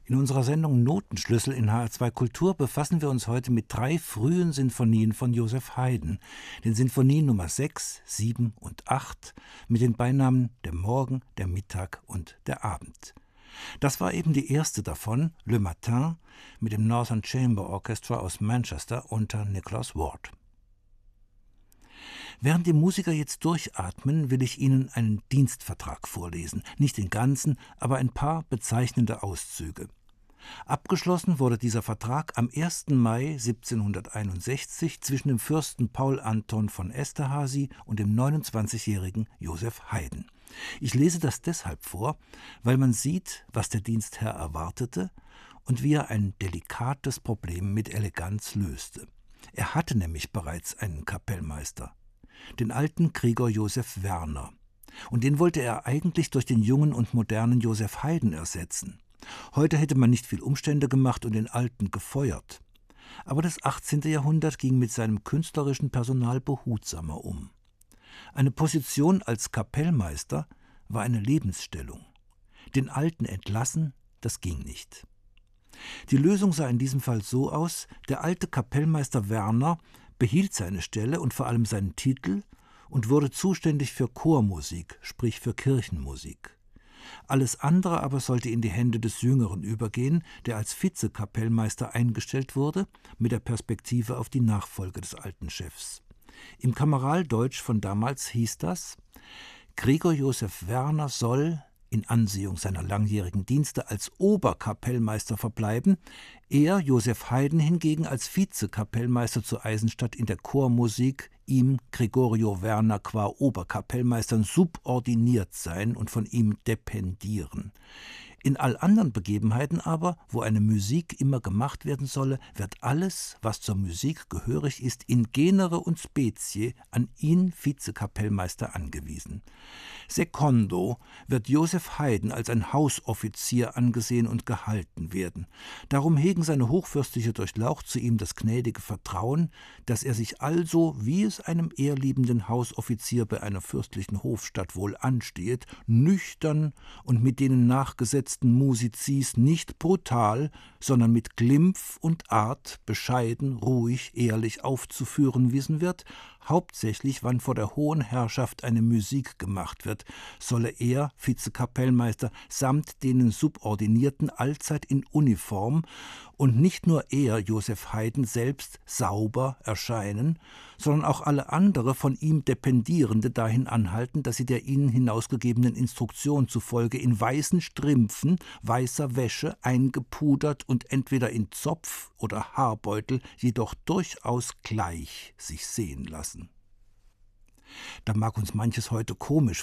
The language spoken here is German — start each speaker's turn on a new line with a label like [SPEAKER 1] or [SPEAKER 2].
[SPEAKER 1] In unserer Sendung Notenschlüssel in HR2 Kultur befassen wir uns heute mit 3 frühen Sinfonien von Joseph Haydn, den Sinfonien Nummer 6, 7 und 8 mit den Beinamen Der Morgen, der Mittag und der Abend. Das war eben die erste davon, Le Matin, mit dem Northern Chamber Orchestra aus Manchester unter Nicholas Ward. Während die Musiker jetzt durchatmen, will ich Ihnen einen Dienstvertrag vorlesen. Nicht den ganzen, aber ein paar bezeichnende Auszüge. Abgeschlossen wurde dieser Vertrag am 1. Mai 1761 zwischen dem Fürsten Paul Anton von Esterházy und dem 29-jährigen Joseph Haydn. Ich lese das deshalb vor, weil man sieht, was der Dienstherr erwartete und wie er ein delikates Problem mit Eleganz löste. Er hatte nämlich bereits einen Kapellmeister, den alten Gregor Joseph Werner. Und den wollte er eigentlich durch den jungen und modernen Joseph Haydn ersetzen. Heute hätte man nicht viel Umstände gemacht und den Alten gefeuert. Aber das 18. Jahrhundert ging mit seinem künstlerischen Personal behutsamer um. Eine Position als Kapellmeister war eine Lebensstellung. Den Alten entlassen, das ging nicht. Die Lösung sah in diesem Fall so aus: Der alte Kapellmeister Werner behielt seine Stelle und vor allem seinen Titel und wurde zuständig für Chormusik, sprich für Kirchenmusik. Alles andere aber sollte in die Hände des Jüngeren übergehen, der als Vizekapellmeister eingestellt wurde, mit der Perspektive auf die Nachfolge des alten Chefs. Im Kameraldeutsch von damals hieß das: Gregor Joseph Werner soll, in Ansehung seiner langjährigen Dienste, als Oberkapellmeister verbleiben, er, Joseph Haydn, hingegen als Vizekapellmeister zu Eisenstadt in der Chormusik ihm, Gregorio Werner qua Oberkapellmeistern, subordiniert sein und von ihm dependieren. In all anderen Begebenheiten aber, wo eine Musik immer gemacht werden solle, wird alles, was zur Musik gehörig ist, in genere und specie an ihn, Vizekapellmeister, angewiesen. Secondo wird Joseph Haydn als ein Hausoffizier angesehen und gehalten werden. Darum hegen seine hochfürstliche Durchlaucht zu ihm das gnädige Vertrauen, dass er sich also, wie es einem ehrliebenden Hausoffizier bei einer fürstlichen Hofstatt wohl ansteht, nüchtern und mit denen nachgesetzten Musiziers nicht brutal, sondern mit Glimpf und Art bescheiden, ruhig, ehrlich aufzuführen wissen wird, hauptsächlich, wann vor der hohen Herrschaft eine Musik gemacht wird, solle er, Vizekapellmeister, samt denen Subordinierten allzeit in Uniform und nicht nur er, Joseph Haydn, selbst sauber erscheinen, sondern auch alle andere von ihm Dependierende dahin anhalten, dass sie der ihnen hinausgegebenen Instruktion zufolge in weißen Strümpfen, weißer Wäsche, eingepudert und entweder in Zopf oder Haarbeutel, jedoch durchaus gleich sich sehen lassen. Da mag uns manches heute komisch